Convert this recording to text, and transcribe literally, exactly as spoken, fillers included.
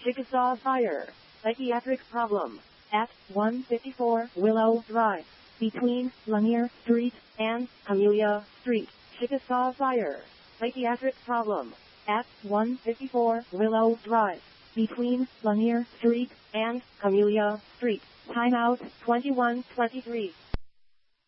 Chickasaw Fire. Psychiatric problem. At one fifty-four Willow Drive. Between Lanier Street and Amelia Street. Chickasaw Fire. Psychiatric problem. At one fifty-four Willow Drive. Between Lanier Street and Amelia Street. Timeout twenty-one twenty-three.